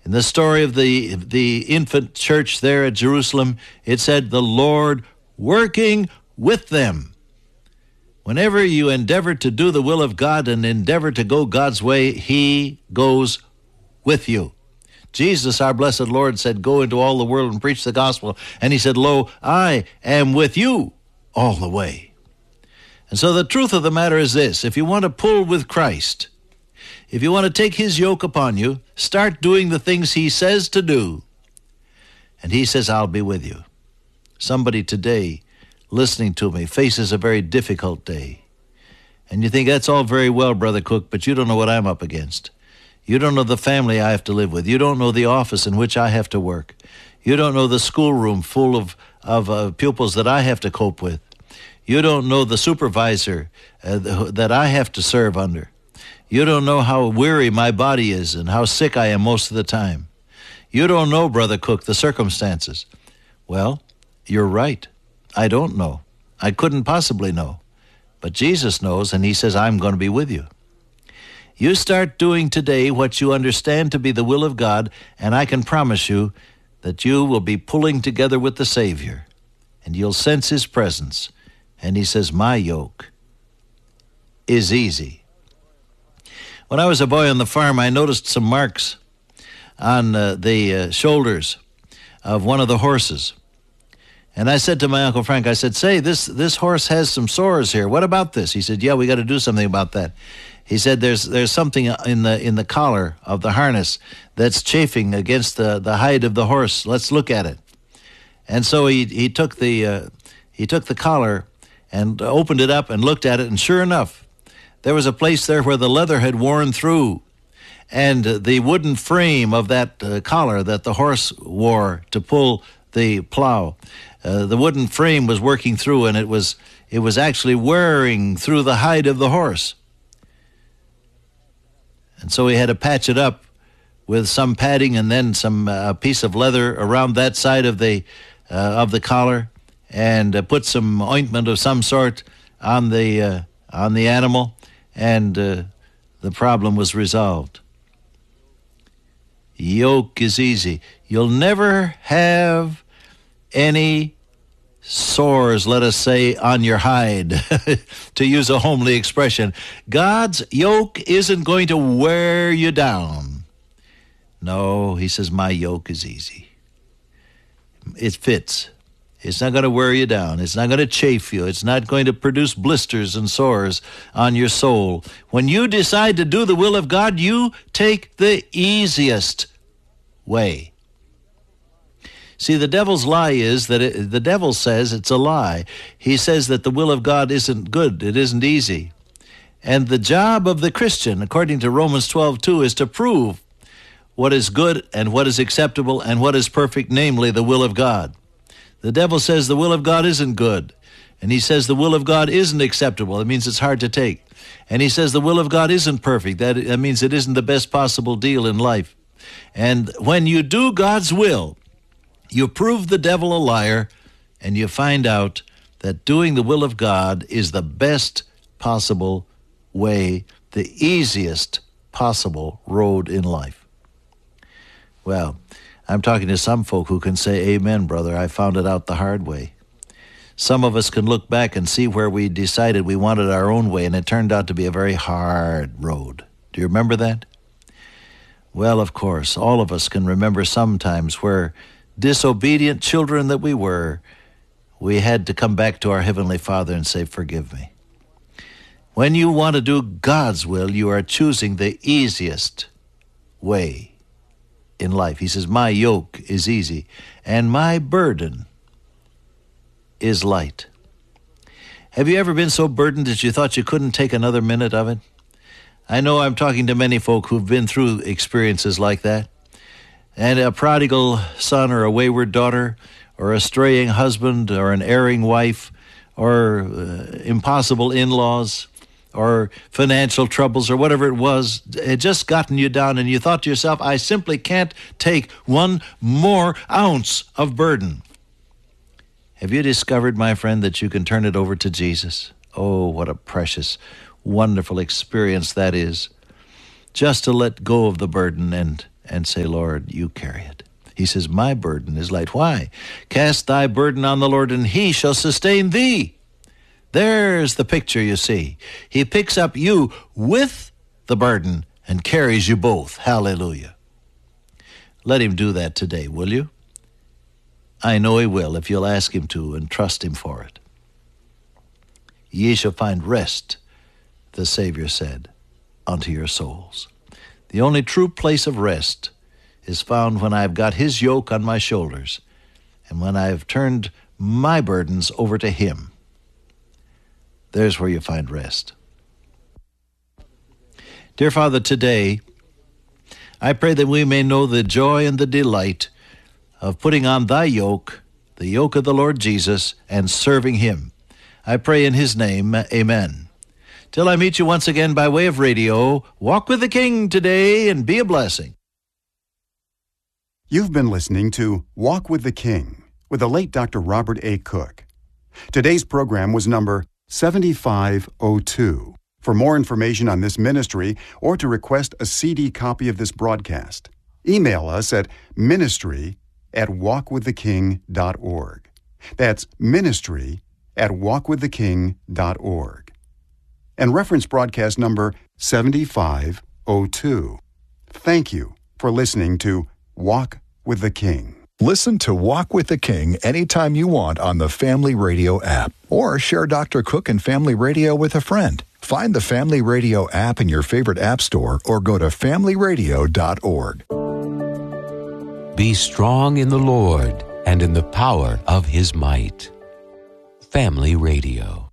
In the story of the infant church there at Jerusalem, it said, the Lord working with them. Whenever you endeavor to do the will of God and endeavor to go God's way, He goes with you. Jesus, our blessed Lord, said, go into all the world and preach the gospel. And He said, lo, I am with you all the way. And so the truth of the matter is this: if you want to pull with Christ, if you want to take His yoke upon you, start doing the things He says to do. And He says, I'll be with you. Somebody today listening to me faces a very difficult day. And you think, that's all very well, Brother Cook, but you don't know what I'm up against. You don't know the family I have to live with. You don't know the office in which I have to work. You don't know the schoolroom full of pupils that I have to cope with. You don't know the supervisor that I have to serve under. You don't know how weary my body is and how sick I am most of the time. You don't know, Brother Cook, the circumstances. Well, you're right. I don't know. I couldn't possibly know. But Jesus knows, and He says, I'm going to be with you. You start doing today what you understand to be the will of God, and I can promise you that you will be pulling together with the Savior, and you'll sense His presence. And He says, my yoke is easy. When I was a boy on the farm, I noticed some marks on the shoulders of one of the horses. And I said to my Uncle Frank, I said, say, this horse has some sores here. What about this? He said, yeah, we got to do something about that. He said, there's something in the collar of the harness that's chafing against the hide of the horse. Let's look at it. And so he took the collar and opened it up and looked at it, and sure enough, there was a place there where the leather had worn through, and the wooden frame of that collar that the horse wore to pull the plow, the wooden frame was working through, and it was actually wearing through the hide of the horse. And so he had to patch it up with some padding and then some piece of leather around that side of the collar, and put some ointment of some sort on the animal, and the problem was resolved. Yoke is easy. You'll never have any sores, let us say, on your hide, to use a homely expression. God's yoke isn't going to wear you down. No, He says, my yoke is easy. It fits. It's not going to wear you down. It's not going to chafe you. It's not going to produce blisters and sores on your soul. When you decide to do the will of God, you take the easiest way. See, the devil's lie is that the devil says it's a lie. He says that the will of God isn't good. It isn't easy. And the job of the Christian, according to Romans 12:2, is to prove what is good and what is acceptable and what is perfect, namely the will of God. The devil says the will of God isn't good. And he says the will of God isn't acceptable. It means it's hard to take. And he says the will of God isn't perfect. That means it isn't the best possible deal in life. And when you do God's will, you prove the devil a liar, and you find out that doing the will of God is the best possible way, the easiest possible road in life. Well, I'm talking to some folk who can say, amen, brother, I found it out the hard way. Some of us can look back and see where we decided we wanted our own way, and it turned out to be a very hard road. Do you remember that? Well, of course, all of us can remember some times where, disobedient children that we were, we had to come back to our Heavenly Father and say, forgive me. When you want to do God's will, you are choosing the easiest way in life. He says, my yoke is easy and my burden is light. Have you ever been so burdened that you thought you couldn't take another minute of it? I know I'm talking to many folk who've been through experiences like that. And a prodigal son or a wayward daughter or a straying husband or an erring wife or impossible in-laws or financial troubles or whatever it was had just gotten you down, and you thought to yourself, I simply can't take one more ounce of burden. Have you discovered, my friend, that you can turn it over to Jesus? Oh, what a precious, wonderful experience that is. Just to let go of the burden and and say, Lord, you carry it. He says, my burden is light. Why? Cast thy burden on the Lord, and he shall sustain thee. There's the picture, you see. He picks up you with the burden and carries you both. Hallelujah. Let him do that today, will you? I know he will if you'll ask him to and trust him for it. Ye shall find rest, the Savior said, unto your souls. The only true place of rest is found when I've got his yoke on my shoulders and when I've turned my burdens over to him. There's where you find rest. Dear Father, today, I pray that we may know the joy and the delight of putting on thy yoke, the yoke of the Lord Jesus, and serving him. I pray in his name, amen. Till I meet you once again by way of radio, walk with the King today and be a blessing. You've been listening to Walk with the King with the late Dr. Robert A. Cook. Today's program was number 7502. For more information on this ministry or to request a CD copy of this broadcast, email us at ministry@walkwiththeking.org. That's ministry@walkwiththeking.org. And reference broadcast number 7502. Thank you for listening to Walk with the King. Listen to Walk with the King anytime you want on the Family Radio app, or share Dr. Cook and Family Radio with a friend. Find the Family Radio app in your favorite app store or go to familyradio.org. Be strong in the Lord and in the power of his might. Family Radio.